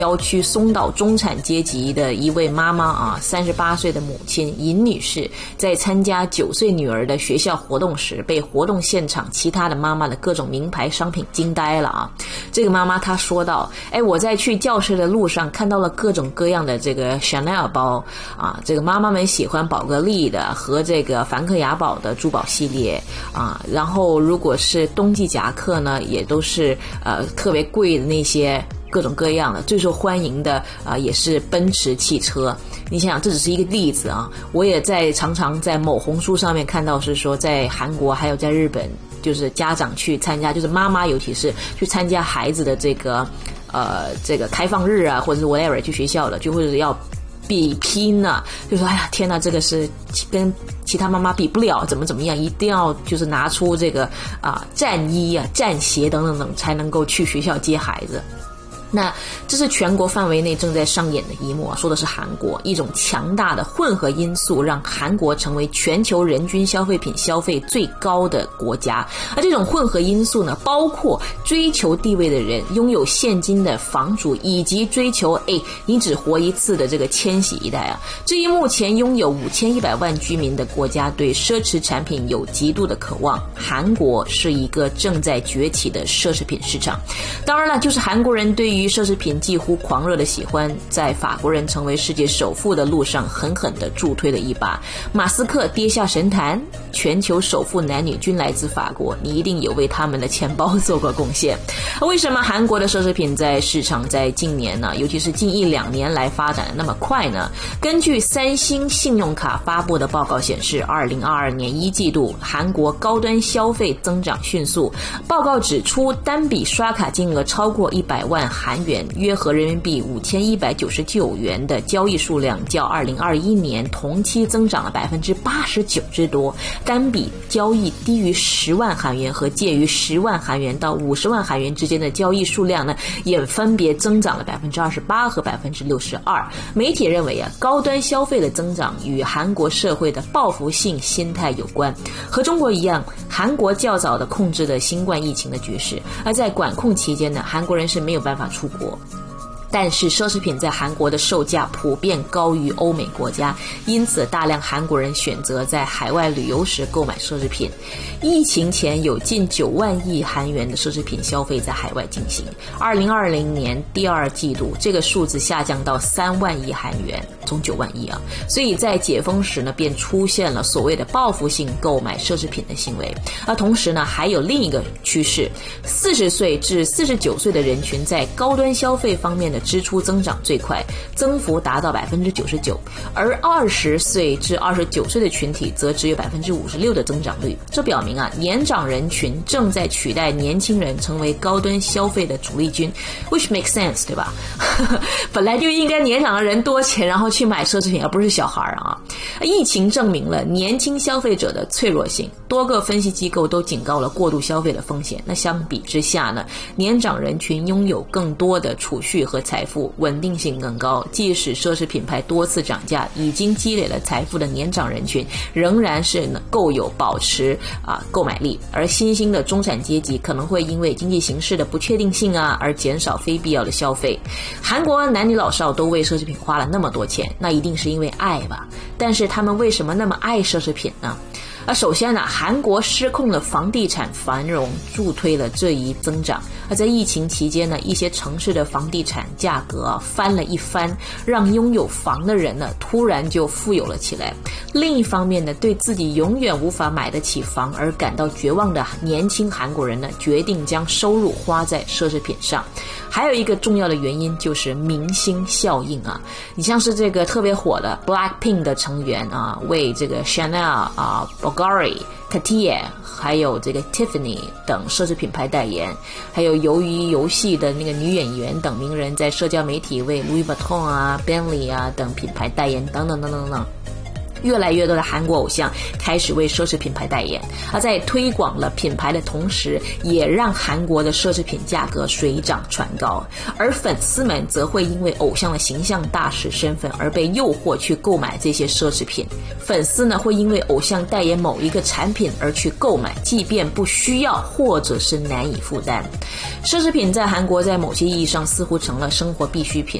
郊区松岛中产阶级的一位妈妈啊，38岁的母亲尹女士，在参加9岁女儿的学校活动时，被活动现场其他的妈妈的各种名牌商品惊呆了啊！这个妈妈她说道：“我在去教室的路上看到了各种各样的这个 Chanel 包啊，这个妈妈们喜欢宝格丽的和这个梵克雅宝的珠宝系列啊，然后如果是冬季夹克呢，也都是特别贵的那些。”各种各样的最受欢迎的也是奔驰汽车。你想想，这只是一个例子啊！我也常常在某红书上面看到，是说在韩国还有在日本，就是家长去参加，就是妈妈尤其是去参加孩子的这个开放日啊，或者是 whatever 去学校的，就会要比拼啊，就说哎呀天哪，这个是跟其他妈妈比不了，怎么样，一定要就是拿出这个战衣啊、战鞋等等等，才能够去学校接孩子。那这是全国范围内正在上演的一幕啊，说的是韩国一种强大的混合因素，让韩国成为全球人均消费品消费最高的国家。而这种混合因素呢，包括追求地位的人拥有现金的房主，以及追求你只活一次的这个千禧一代啊。至于目前拥有5100万居民的国家对奢侈产品有极度的渴望，韩国是一个正在崛起的奢侈品市场。当然了，就是韩国人对于奢侈品几乎狂热的喜欢，在法国人成为世界首富的路上狠狠地助推了一把。马斯克跌下神坛，全球首富男女均来自法国，你一定有为他们的钱包做过贡献。为什么韩国的奢侈品在市场在近年呢，尤其是近1-2年来发展的那么快呢？根据三星信用卡发布的报告显示，2022年1季度韩国高端消费增长迅速。报告指出，单笔刷卡金额超过100万韩元，约合人民币5199元的交易数量，较2021年同期增长了89%之多。单笔交易低于10万韩元和介于10万韩元到50万韩元之间的交易数量呢，也分别增长了28%和62%。媒体认为高端消费的增长与韩国社会的报复性心态有关。和中国一样，韩国较早地控制了新冠疫情的局势，而在管控期间呢，韩国人是没有办法出国。但是奢侈品在韩国的售价普遍高于欧美国家，因此大量韩国人选择在海外旅游时购买奢侈品。疫情前有近9万亿韩元的奢侈品消费在海外进行，2020年第2季度这个数字下降到3万亿韩元，从9万亿啊。所以在解封时呢，便出现了所谓的报复性购买奢侈品的行为。而同时呢，还有另一个趋势，40岁至49岁的人群在高端消费方面的支出增长最快，增幅达到99%，而20岁至29岁的群体则只有56%的增长率。这表明年长人群正在取代年轻人成为高端消费的主力军 ，which makes sense， 对吧？本来就应该年长的人多钱，然后去买奢侈品，而不是小孩啊。疫情证明了年轻消费者的脆弱性，多个分析机构都警告了过度消费的风险。那相比之下呢，年长人群拥有更多的储蓄和财富，稳定性更高。即使奢侈品牌多次涨价，已经积累了财富的年长人群仍然是够有保持购买力。而新兴的中产阶级可能会因为经济形势的不确定性而减少非必要的消费。韩国男女老少都为奢侈品花了那么多钱，那一定是因为爱吧？但是他们为什么那么爱奢侈品呢？首先呢，韩国失控的房地产繁荣助推了这一增长。而在疫情期间呢，一些城市的房地产价格翻了一番，让拥有房的人呢突然就富有了起来。另一方面呢，对自己永远无法买得起房而感到绝望的年轻韩国人呢，决定将收入花在奢侈品上。还有一个重要的原因就是明星效应你像是这个特别火的 Blackpink 的成员为这个 Chanel Bulgari、Cartier 还有这个 Tiffany 等奢侈品牌代言，还有鱿鱼游戏的那个女演员等名人在社交媒体为 Louis Vuitton Bentley 等品牌代言等等等等等。 越来越多的韩国偶像开始为奢侈品牌代言，而在推广了品牌的同时，也让韩国的奢侈品价格水涨船高，而粉丝们则会因为偶像的形象大使身份而被诱惑去购买这些奢侈品。粉丝呢会因为偶像代言某一个产品而去购买，即便不需要或者是难以负担。奢侈品在韩国在某些意义上似乎成了生活必需品，